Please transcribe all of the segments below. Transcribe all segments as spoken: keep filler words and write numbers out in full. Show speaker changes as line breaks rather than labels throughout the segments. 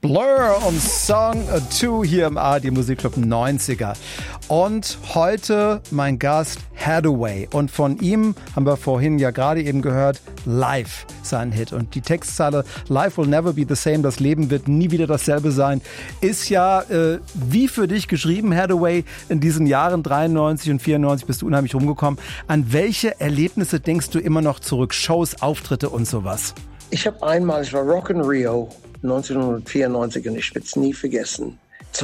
Blur und Song zwei hier im A R D Musikclub neunziger. Und heute mein Gast Haddaway. Und von ihm haben wir vorhin ja gerade eben gehört, Life, sein Hit. Und die Textzeile Life will never be the same, das Leben wird nie wieder dasselbe sein, ist ja äh, wie für dich geschrieben, Haddaway. In diesen Jahren dreiundneunzig und vierundneunzig bist du unheimlich rumgekommen. An welche Erlebnisse denkst du immer noch zurück? Shows, Auftritte und sowas?
Ich habe einmal, ich war Rock in Rio neunzehnhundertvierundneunzig und ich werde es nie vergessen.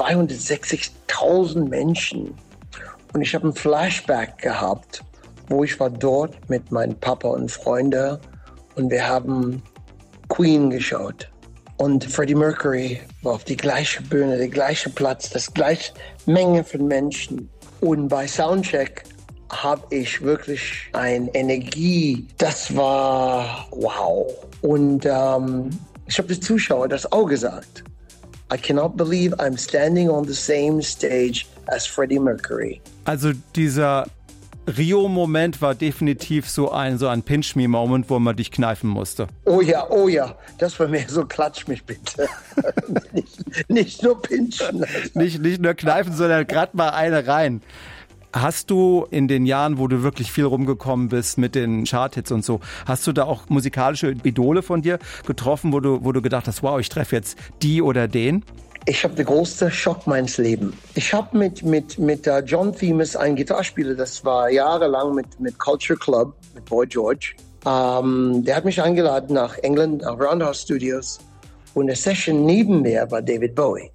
zweihundertsechzigtausend Menschen. Und ich habe ein Flashback gehabt, wo ich war dort mit meinem Papa und Freunden und wir haben Queen geschaut. Und Freddie Mercury war auf die gleiche Bühne, der gleiche Platz, das gleiche Menge von Menschen. Und bei Soundcheck habe ich wirklich eine Energie, das war wow. Und ähm, ich habe den Zuschauern das auch gesagt. I cannot believe I'm standing on the same stage as Freddie Mercury.
Also dieser Rio-Moment war definitiv so ein, so ein Pinch-Me-Moment, wo man dich kneifen musste.
Oh ja, oh ja, das war mehr so, klatsch mich bitte. nicht, nicht nur pinchen.
nicht, nicht nur kneifen, sondern gerade mal eine rein. Hast du in den Jahren, wo du wirklich viel rumgekommen bist mit den Charthits und so, hast du da auch musikalische Idole von dir getroffen, wo du, wo du gedacht hast, wow, ich treffe jetzt die oder den?
Ich habe den größten Schock meines Lebens. Ich habe mit, mit, mit uh, John Themis einen Gitarrespieler, das war jahrelang mit, mit Culture Club, mit Boy George. Um, der hat mich eingeladen nach England, nach Roundhouse Studios. Und eine Session neben mir war David Bowie.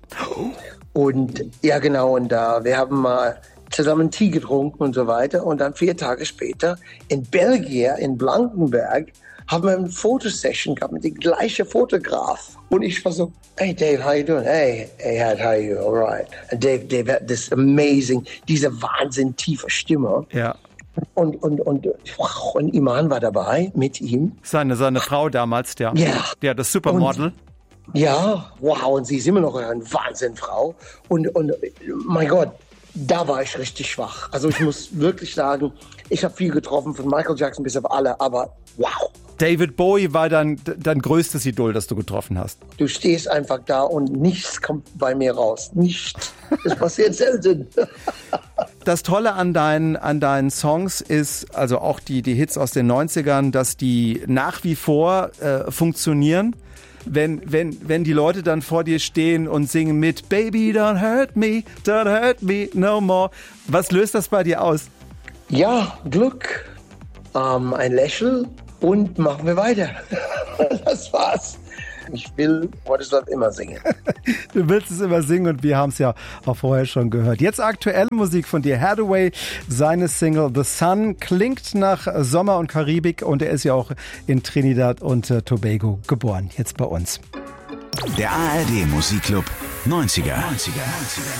Und ja genau, und uh, wir haben uh, zusammen Tee getrunken und so weiter. Und dann vier Tage später in Belgien, in Blankenberg, haben wir eine Fotosession gehabt mit dem gleichen Fotograf. Und ich war so, hey Dave, how you doing? Hey, hey, how are you? All right. And Dave, Dave had this amazing, diese wahnsinnig tiefe Stimme.
Ja.
Und, und, und, wow, und Iman war dabei mit ihm.
Seine, seine Frau damals, der,
ja.
der das Supermodel.
Und, ja, wow, und sie ist immer noch eine Wahnsinnfrau. Und, und mein Gott, da war ich richtig schwach. Also ich muss wirklich sagen, ich habe viel getroffen, von Michael Jackson bis auf alle, aber wow.
David Bowie war dein, dein größtes Idol, das du getroffen hast.
Du stehst einfach da und nichts kommt bei mir raus. Nichts. Das passiert selten.
Das Tolle an deinen, an deinen Songs ist, also auch die, die Hits aus den neunzigern, dass die nach wie vor äh, funktionieren. Wenn, wenn, wenn die Leute dann vor dir stehen und singen mit Baby, don't hurt me, don't hurt me no more. Was löst das bei dir aus?
Ja, Glück, ähm, ein Lächeln und machen wir weiter. Das war's. Ich will What is Love immer singen.
Du willst es immer singen und wir haben es ja auch vorher schon gehört. Jetzt aktuelle Musik von dir. Haddaway, seine Single The Sun klingt nach Sommer und Karibik und er ist ja auch in Trinidad und äh, Tobago geboren. Jetzt bei uns.
Der A R D Musikclub neunziger.